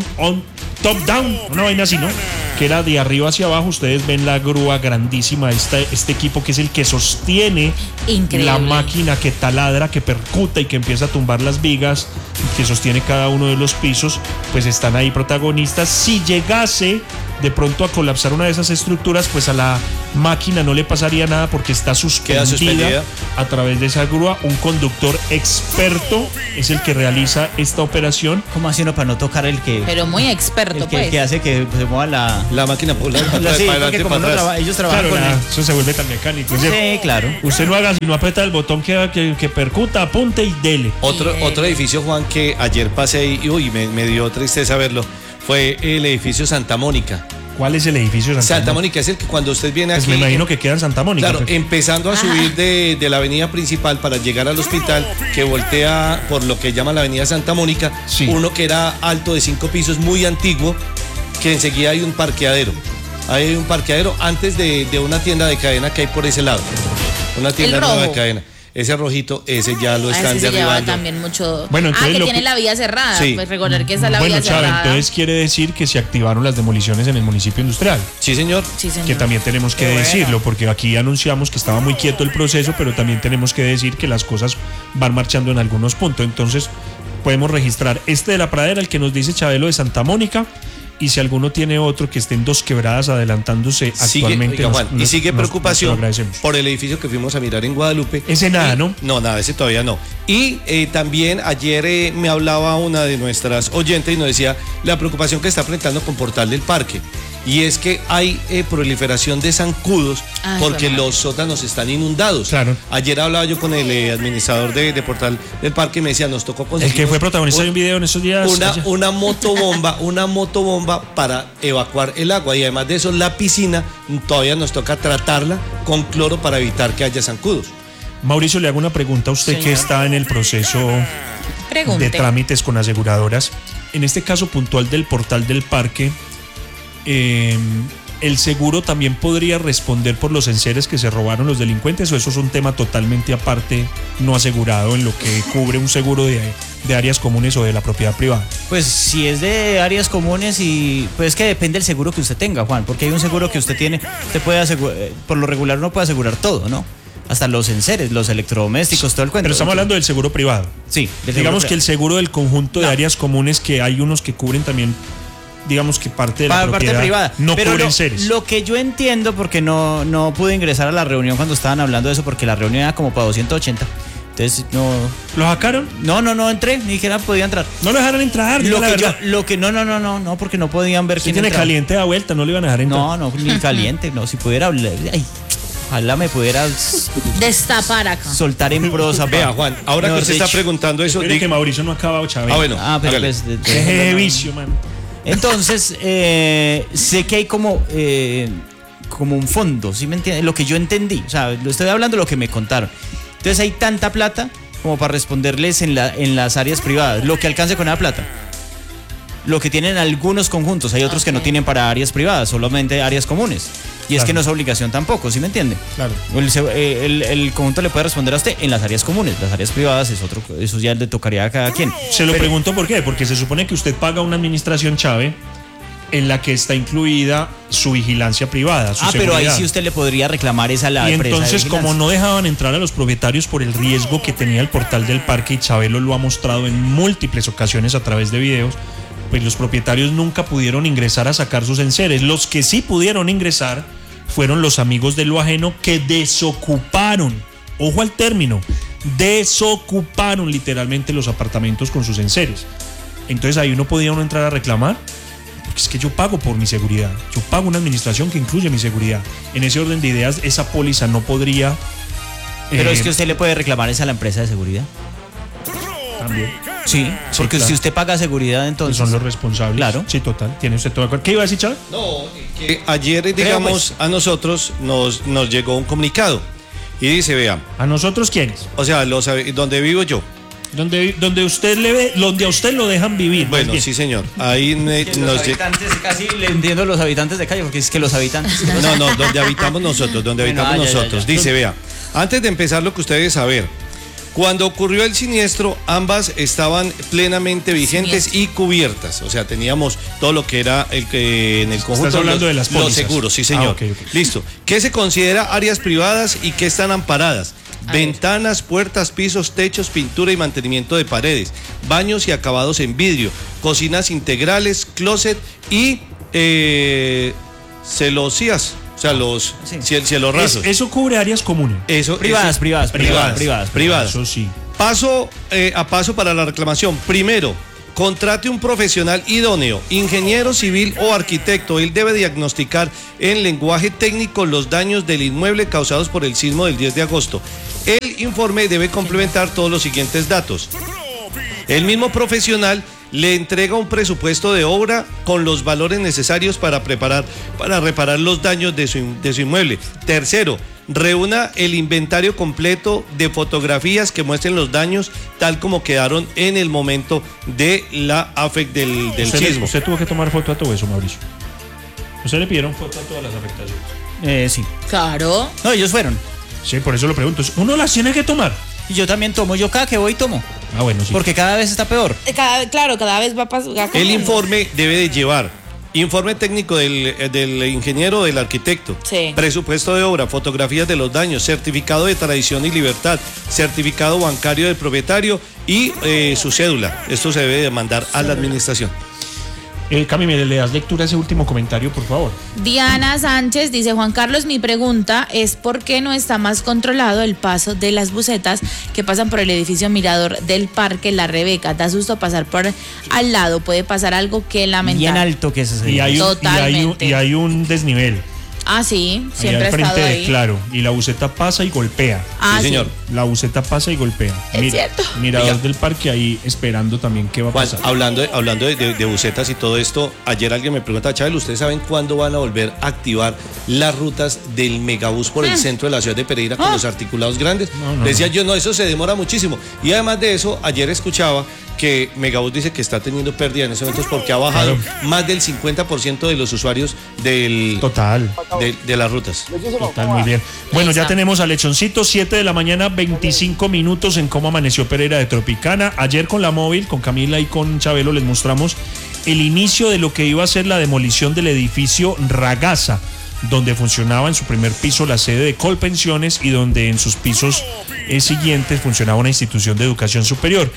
top down, una vaina así, ¿no? Que era de arriba hacia abajo. Ustedes ven la grúa grandísima, este equipo que es el que sostiene la máquina que taladra, que percuta y que empieza a tumbar las vigas, que sostiene cada uno de los pisos, pues están ahí protagonistas. Si llegase de pronto a colapsar una de esas estructuras, pues a la máquina no le pasaría nada porque está suspendida a través de esa grúa. Un conductor experto es el que realiza esta operación. ¿Cómo hace uno para no tocar el que? Pero muy experto, el que hace que se mueva la máquina por sí, porque como ellos trabajan con eso se vuelve tan mecánico. Sí, claro. Usted no haga sino aprieta el botón que percuta, apunte y dele. Otro edificio, Juan, que ayer pasé y me dio tristeza verlo, fue el edificio Santa Mónica. ¿Cuál es el edificio Santa Mónica? Es el que cuando usted viene aquí... Pues me imagino que queda en Santa Mónica. Claro, empezando a subir de la avenida principal para llegar al hospital, que voltea por lo que llama la avenida Santa Mónica, sí. Uno que era alto de 5 pisos, muy antiguo, que enseguida hay un parqueadero. Hay un parqueadero antes de una tienda de cadena que hay por ese lado. Una tienda nueva de cadena. Ese rojito, ese ya lo están derribando. También mucho. Bueno, que tiene la vía cerrada. Sí. Pues recordar que esa es la vía cerrada. Bueno, entonces quiere decir que se activaron las demoliciones en el municipio industrial. Sí, señor. Que también tenemos que decirlo, porque aquí anunciamos que estaba muy quieto el proceso, pero también tenemos que decir que las cosas van marchando en algunos puntos. Entonces, podemos registrar este de la pradera, el que nos dice Chabelo de Santa Mónica. Y si alguno tiene otro que esté en Dos Quebradas adelantándose actualmente. Y sigue preocupación por el edificio que fuimos a mirar en Guadalupe. Ese nada, ¿no? No, nada, ese todavía no. Y también ayer me hablaba una de nuestras oyentes y nos decía la preocupación que está presentando con Portal del Parque. Y es que hay proliferación de zancudos porque los sótanos están inundados. Claro. Ayer hablaba yo con el administrador de Portal del Parque y me decía, nos tocó conseguir... El que fue protagonista de un video en esos días. Una motobomba para evacuar el agua. Y además de eso, la piscina todavía nos toca tratarla con cloro para evitar que haya zancudos. Mauricio, le hago una pregunta a usted, Señor. que está en el proceso Pregunte. de trámites con aseguradoras. En este caso puntual del portal del parque, ¿el seguro también podría responder por los enseres que se robaron los delincuentes, o eso es un tema totalmente aparte, no asegurado en lo que cubre un seguro de áreas comunes o de la propiedad privada? Pues si es de áreas comunes, y pues es que depende del seguro que usted tenga, Juan, porque hay un seguro que usted tiene, usted puede asegurar, por lo regular uno puede asegurar todo, ¿no? Hasta los enseres, los electrodomésticos, todo el cuento. Pero estamos hablando del seguro privado. Sí. Digamos que el seguro del conjunto de áreas comunes, que hay unos que cubren también, digamos que parte de la propiedad, parte privada. no Pero cubren seres. Lo que yo entiendo, porque no pude ingresar a la reunión cuando estaban hablando de eso, porque la reunión era como para 280. Entonces no. ¿Lo sacaron? No entré, ni siquiera podía entrar. No lo dejaron entrar, Lo la que verdad. no, porque no podían ver Si quién tiene entraba. caliente de vuelta, no le iban a dejar entrar. No, ni caliente, no. Si pudiera hablar. Ay, ojalá me pudiera Destapar acá. soltar en prosa. Vea, Juan, ahora que Mejor usted está dicho. preguntando eso. Espere que Mauricio no ha acabado, Chávez. Ah, bueno. Pero hágale. pues, Deje de vicio, man. Entonces, sé que hay como un fondo, ¿sí me entiendes? Lo que yo entendí, o sea, lo estoy hablando de lo que me contaron. Entonces hay tanta plata como para responderles en las áreas privadas, lo que alcance con esa plata. Lo que tienen algunos conjuntos, hay otros que no tienen para áreas privadas, solamente áreas comunes. Y es Claro. que no es obligación tampoco, ¿sí me entiende? Claro. El conjunto le puede responder a usted en las áreas comunes, las áreas privadas es otro, eso ya le tocaría a cada quien. Se lo pregunto por qué, porque se supone que usted paga una administración, Chávez, en la que está incluida su vigilancia privada, su Pero ahí seguridad. sí usted le podría reclamar esa a la Y empresa de entonces, como vigilancia. no dejaban entrar a los propietarios por el riesgo que tenía el portal del parque, y Chabelo lo ha mostrado en múltiples ocasiones a través de videos, pues los propietarios nunca pudieron ingresar a sacar sus enseres. Los que sí pudieron ingresar fueron los amigos de lo ajeno, que desocuparon, ojo al término, desocuparon literalmente los apartamentos con sus enseres. Entonces ahí no podía uno entrar a reclamar, porque es que yo pago por mi seguridad, yo pago una administración que incluye mi seguridad. En ese orden de ideas, esa póliza no podría... Pero es que usted le puede reclamar esa a la empresa de seguridad. También. Sí, porque claro. si usted paga seguridad, entonces Son los responsables. Claro. Sí, total. Tiene usted todo de acuerdo. ¿Qué iba a decir, Chávez? No, que ayer, digamos, a nosotros nos llegó un comunicado y dice, vea, ¿A nosotros quiénes? o sea, donde vivo yo. Donde usted le ve, donde a usted lo dejan vivir. más Bueno, bien. sí, señor. Ahí los nos habitantes, casi le entiendo a los habitantes de calle, porque es que los habitantes. No, donde habitamos nosotros, Bueno, ya. Dice, vea, antes de empezar lo que ustedes deben saber, cuando ocurrió el siniestro, ambas estaban plenamente vigentes y cubiertas. O sea, teníamos todo lo que era en el conjunto. Estás hablando de las los pólizas. seguros, sí, señor. Ok. Listo. ¿Qué se considera áreas privadas y qué están amparadas? Ventanas, puertas, pisos, techos, pintura y mantenimiento de paredes, baños y acabados en vidrio, cocinas integrales, closet y celosías, o sea, los cielos rasos. Eso cubre áreas comunes. Privadas. Eso sí. Paso a paso para la reclamación. Primero, contrate un profesional idóneo, ingeniero civil o arquitecto. Él debe diagnosticar en lenguaje técnico los daños del inmueble causados por el sismo del 10 de agosto. El informe debe complementar todos los siguientes datos. El mismo profesional le entrega un presupuesto de obra con los valores necesarios para reparar los daños de su inmueble. Tercero, reúna el inventario completo de fotografías que muestren los daños tal como quedaron en el momento de del sismo. Usted tuvo que tomar foto a todo eso, Mauricio. ¿Usted le pidieron foto a todas las afectaciones? Sí. Claro. No, ellos fueron. Sí, por eso lo pregunto. ¿Uno las tiene que tomar? Y yo también tomo, yo cada que voy tomo. Ah, bueno, sí. Porque cada vez está peor. Cada vez va pasando. El informe debe de llevar informe técnico del ingeniero o del arquitecto, Sí. presupuesto de obra, fotografías de los daños, certificado de tradición y libertad, certificado bancario del propietario y su cédula. Esto se debe de mandar a la administración. Cami, ¿le das lectura a ese último comentario, por favor? Diana Sánchez dice, Juan Carlos, mi pregunta es ¿por qué no está más controlado el paso de las busetas que pasan por el edificio Mirador del Parque La Rebeca? Da susto pasar por al lado, puede pasar algo que lamentar. Bien alto que es ese. Y hay Totalmente. un desnivel. Ah, sí, Allá siempre ha al frente estado de ahí. Claro, y la buseta pasa y golpea. Ah, Sí, señor. La buseta pasa y golpea. Es cierto. Mirador Oiga. del parque ahí esperando también qué va a Juan, pasar. hablando de bucetas y todo esto, ayer alguien me pregunta, Chávez, ¿ustedes saben cuándo van a volver a activar las rutas del megabús por el centro de la ciudad de Pereira con los articulados grandes? No, Decía yo, no, eso se demora muchísimo. Y además de eso, ayer escuchaba que Megabús dice que está teniendo pérdida en estos momentos porque ha bajado más del 50% de los usuarios Total. de las rutas. Total, muy bien. Bueno, ya está. tenemos a Lechoncito, 7 de la mañana, 25 minutos en cómo amaneció Pereira de Tropicana. Ayer con la móvil, con Camila y con Chabelo, les mostramos el inicio de lo que iba a ser la demolición del edificio Ragasa, donde funcionaba en su primer piso la sede de Colpensiones y donde en sus pisos siguientes funcionaba una institución de educación superior.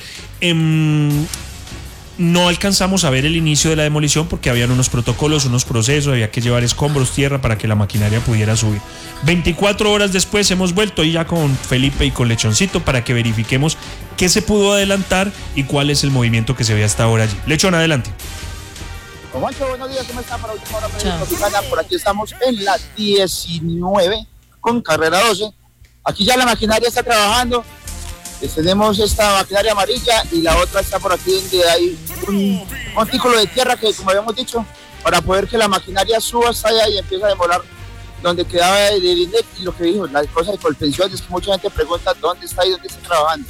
No alcanzamos a ver el inicio de la demolición porque habían unos protocolos, unos procesos, había que llevar escombros, tierra para que la maquinaria pudiera subir. 24 horas después hemos vuelto y ya con Felipe y con Lechoncito para que verifiquemos qué se pudo adelantar y cuál es el movimiento que se ve hasta ahora allí. Lechón, adelante. Juancho, buenos días, ¿cómo está? Para última hora, Chao. Tropicana. Por aquí estamos en la 19 con carrera 12. Aquí ya la maquinaria está trabajando. Tenemos esta maquinaria amarilla y la otra está por aquí donde hay un montículo de tierra que, como habíamos dicho, para poder que la maquinaria suba hasta allá y empiece a demorar donde quedaba el INDEC y lo que dijo, las cosas de Colpensiones, que mucha gente pregunta dónde está y dónde está trabajando.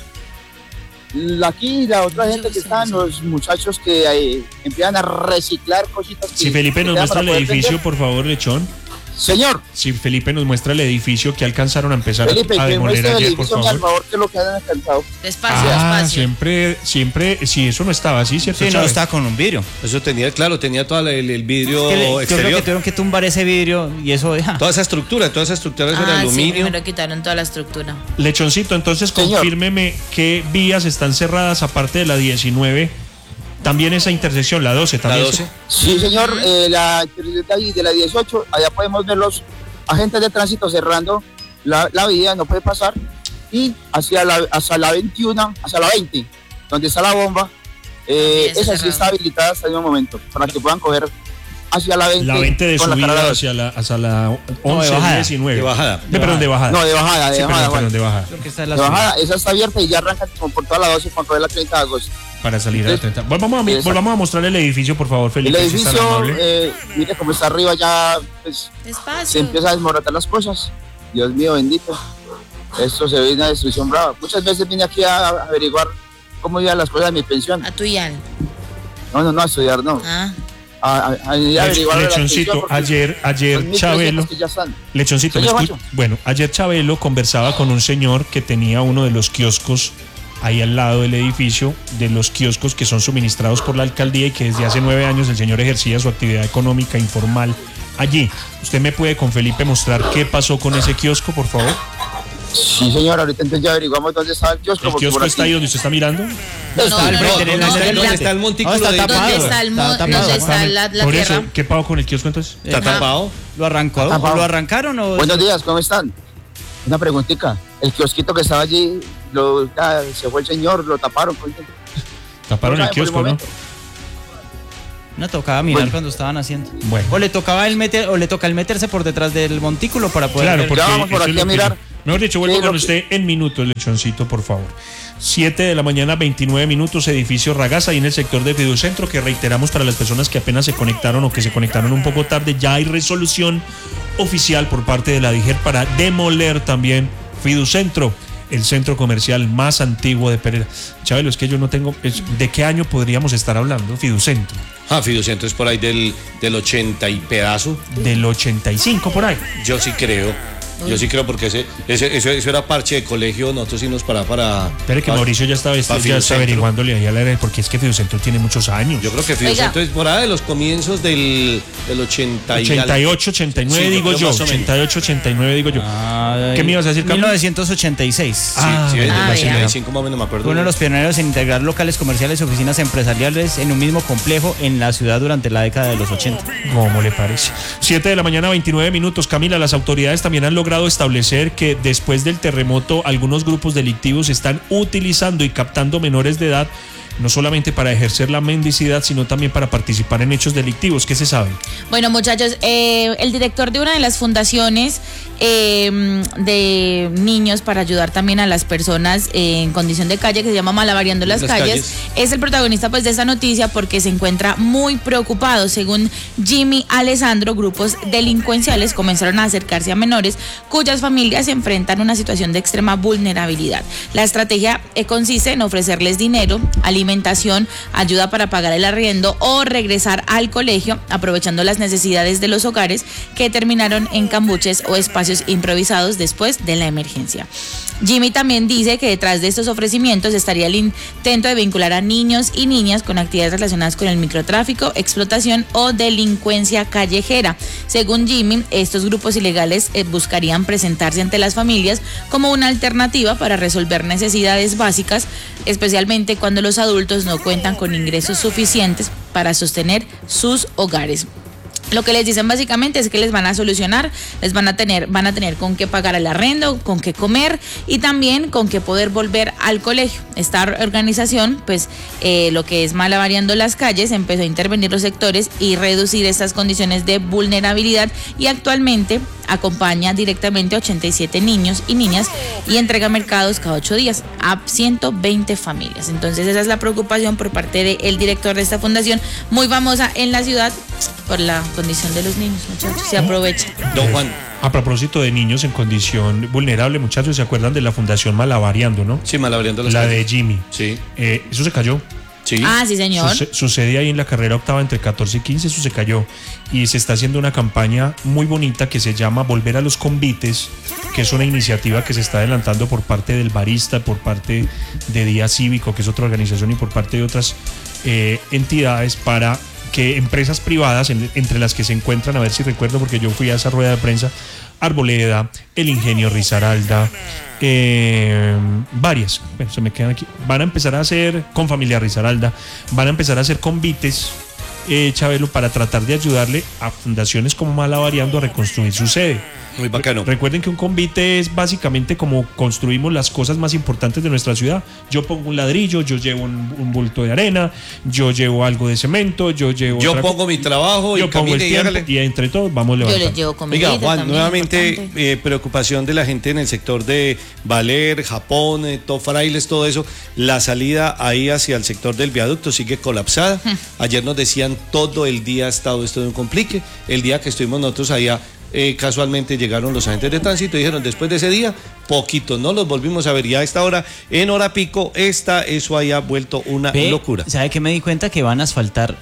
Aquí la otra gente que están, los muchachos que empiezan a reciclar cositas. Si Felipe nos muestra el edificio, por favor, Lechón. Señor. Si Felipe nos muestra el edificio que alcanzaron a empezar Felipe, a que demoler muestre el ayer, por edificio, al favor. favor, que es lo que han alcanzado. Despacio, Ah, despacio. siempre, si eso no estaba así, ¿cierto? Sí, no Chávez? está con un vidrio. Eso tenía todo el vidrio Yo creo exterior. que tuvieron que tumbar ese vidrio y eso deja. Toda esa estructura eso era Ah, sí, aluminio. primero quitaron toda la estructura. Lechoncito, entonces Señor. confírmeme qué vías están cerradas aparte de la 19. También esa intersección, la 12 La también. 12. Sí, señor, la de la 18, allá podemos ver los agentes de tránsito cerrando la vía, no puede pasar, y hacia la 21, hacia la 20, donde está la bomba, está esa sí cerrado. está habilitada hasta el momento, para que puedan coger hacia la 20. La 20 de con la carrera subida 12. hacia la 11, bajada. 19. De bajada. Perdón, de bajada. No, de bajada, Sí, Juan. perdón, de bajada. Creo que esta es la De subida. bajada, esa está abierta y ya arrancan como por toda la 12 para coger la 30 de agosto. Para salir a la 30. Volvamos Exacto. a mostrar el edificio, por favor, El Felipe. si es tan edificio, amable. mire cómo está arriba ya, pues, se Despacio. empieza a desmorotar las cosas. Dios mío, bendito. Esto se ve una destrucción brava. Muchas veces vine aquí a averiguar cómo iban las cosas de mi pensión. A tu Ian. No, a estudiar, no. Ah. A ir a averiguar la pensión Lechoncito, porque ayer son 1.300 Chabelo. que ya están. Lechoncito, ¿me Señor escucha? Juancho. Bueno, ayer Chabelo conversaba con un señor que tenía uno de los kioscos ahí al lado del edificio, de los kioscos que son suministrados por la alcaldía y que desde hace 9 años el señor ejercía su actividad económica informal allí. ¿Usted me puede con Felipe mostrar qué pasó con ese kiosco, por favor? Sí, señor, ahorita entonces ya averiguamos dónde está el kiosco. ¿El porque kiosco por está aquí- ahí donde usted está mirando? Está al frente, no, en la no, frente. ¿Dónde está el montículo No, está de- tapado. ¿Dónde está el Está tapado. ¿Dónde está la Por tierra? eso, ¿qué pasó con el kiosco entonces? ¿Está Ajá. tapado? ¿Lo arrancó? Tapado. ¿Lo arrancaron o...? Buenos días, ¿cómo están? Una preguntita. El kiosquito que estaba allí, se fue el señor, lo taparon. Taparon No el saben por el kiosco, ¿no? momento. No tocaba mirar Bueno. cuando estaban haciendo. Bueno. O le tocaba el meterse por detrás del montículo para poder Claro, ver. porque Ya vamos por eso es aquí lo a que mirar. yo- Mejor dicho, vuelvo Sí, con lo que- usted en minutos, Lechoncito, por favor. 7 de la mañana, 29 minutos, edificio Ragasa, ahí en el sector de Fiducentro, que reiteramos para las personas que apenas se conectaron o que se conectaron un poco tarde, ya hay resolución oficial por parte de la DIGER para demoler también Fiducentro, el centro comercial más antiguo de Pereira. Chabelo, es que yo no tengo... ¿De qué año podríamos estar hablando, Fiducentro? Fiducentro es por ahí del 80 y pedazo. Del 85 por ahí. Yo sí creo. Yo sí creo porque eso era parche de colegio. Nosotros sí nos para. Espere que Mauricio ya está Fiducentro. averiguándole ahí a la era, porque es que Fiducentro tiene muchos años. Yo creo que Fiducentro es por ahí de los comienzos del 80 y 88, 89 Sí, digo creo yo. más o menos. 88, 89 digo yo. Ay, ¿Qué me ibas a decir, Camilo? 1986. Sí, del Ah, 85 más o menos me acuerdo. Fue uno de los pioneros en integrar locales comerciales y oficinas empresariales en un mismo complejo en la ciudad durante la década de los 80. ¿Cómo le parece? 7 de la mañana, 29 minutos. Camila, las autoridades también han logrado establecer que después del terremoto algunos grupos delictivos están utilizando y captando menores de edad no solamente para ejercer la mendicidad, sino también para participar en hechos delictivos. ¿Qué se sabe? Bueno, muchachos, el director de una de las fundaciones de niños para ayudar también a las personas en condición de calle, que se llama Malavariando las calles, es el protagonista pues de esta noticia porque se encuentra muy preocupado. Según Jimmy Alessandro, grupos delincuenciales comenzaron a acercarse a menores cuyas familias se enfrentan a una situación de extrema vulnerabilidad. La estrategia consiste en ofrecerles dinero, alimentación, ayuda para pagar el arriendo o regresar al colegio, aprovechando las necesidades de los hogares que terminaron en cambuches o espacios improvisados después de la emergencia. Jimmy también dice que detrás de estos ofrecimientos estaría el intento de vincular a niños y niñas con actividades relacionadas con el microtráfico, explotación o delincuencia callejera. Según Jimmy, estos grupos ilegales buscarían presentarse ante las familias como una alternativa para resolver necesidades básicas, especialmente cuando los adultos no cuentan con ingresos suficientes para sostener sus hogares. Lo que les dicen básicamente es que les van a solucionar, van a tener con qué pagar el arrendo, con qué comer y también con qué poder volver al colegio. Esta organización, pues lo que es Malavariando las calles, empezó a intervenir los sectores y reducir estas condiciones de vulnerabilidad y actualmente acompaña directamente a 87 niños y niñas y entrega mercados cada 8 días a 120 familias. Entonces esa es la preocupación por parte del director de esta fundación, muy famosa en la ciudad por la condición de los niños, muchachos, se aprovecha. Don Juan. A propósito de niños en condición vulnerable, muchachos, ¿se acuerdan de la fundación Malavariando, no? Sí, Malavariando las calles. calles. La de Jimmy. Sí. Eso se cayó. Sí. Ah, sí, señor. Sucede ahí en la carrera octava entre 14 y 15, eso se cayó. Y se está haciendo una campaña muy bonita que se llama Volver a los Convites, que es una iniciativa que se está adelantando por parte del Barista, por parte de Día Cívico, que es otra organización, y por parte de otras entidades para que empresas privadas, entre las que se encuentran, a ver si recuerdo porque yo fui a esa rueda de prensa, Arboleda, el Ingenio Risaralda, varias, bueno, se me quedan aquí, van a empezar a hacer, con Familia Risaralda, van a empezar a hacer convites, Chabelo, para tratar de ayudarle a fundaciones como Malavariando a reconstruir su sede. Muy bacano. Recuerden que un convite es básicamente como construimos las cosas más importantes de nuestra ciudad. Yo pongo un ladrillo, yo llevo un bulto de arena, yo llevo algo de cemento, yo pongo mi trabajo, yo pongo el tiempo, y entre todos vamos levantando. Yo les llevo comida. Oiga, Juan, también, nuevamente preocupación de la gente en el sector de Valer, Japón, Frailes, todo eso. La salida ahí hacia el sector del viaducto sigue colapsada. Ayer nos decían todo el día ha estado esto de un complique. El día que estuvimos nosotros allá, casualmente llegaron los agentes de tránsito y dijeron, después de ese día, poquito, no los volvimos a ver. Ya a esta hora, en hora pico, eso haya vuelto una locura. ¿Sabe qué me di cuenta? Que van a asfaltar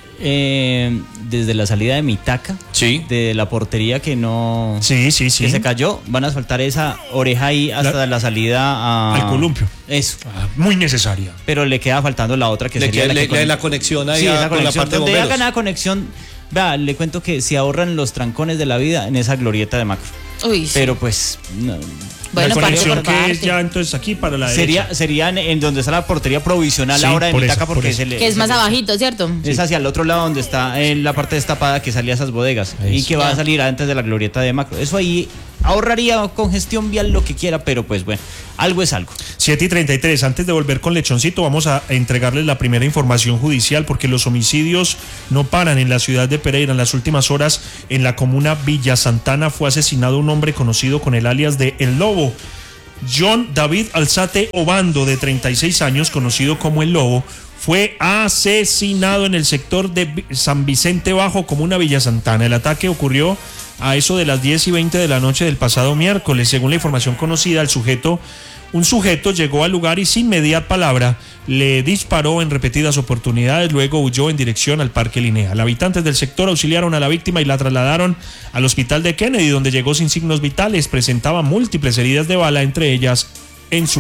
desde la salida de Mitaca, sí, de la portería que no... Sí. Que se cayó, van a asfaltar esa oreja ahí hasta la salida al columpio. Eso. Muy necesaria. Pero le queda faltando la otra que sería la conexión ahí, sí, esa con la parte de bomberos. hagan la conexión. Vea, le cuento que se ahorran los trancones de la vida en esa glorieta de Macro. Uy, sí. Pero pues... No. Bueno, la conexión que es ya entonces aquí para la derecha. Sería en donde está la portería provisional, sí, ahora de Mitaca, porque que es más abajito, ¿cierto? Es hacia el otro lado donde está en la parte destapada que salía a esas bodegas. Eso. Y que va a salir antes de la glorieta de Macro. Eso ahí ahorraría congestión vial, lo que quiera, pero pues bueno, algo es algo. 7:33, antes de volver con Lechoncito, vamos a entregarles la primera información judicial, porque los homicidios no paran en la ciudad de Pereira. En las últimas horas, en la comuna Villa Santana, fue asesinado un hombre conocido con el alias de El Lobo. John David Alzate Obando, de 36 años, conocido como El Lobo, fue asesinado en el sector de San Vicente Bajo, comuna Villa Santana. El ataque ocurrió a eso de las 10:20 de la noche del pasado miércoles. Según la información conocida, un sujeto llegó al lugar y sin mediar palabra le disparó en repetidas oportunidades, luego huyó en dirección al Parque Lineal. Habitantes del sector auxiliaron a la víctima y la trasladaron al hospital de Kennedy, donde llegó sin signos vitales. Presentaba múltiples heridas de bala, entre ellas en su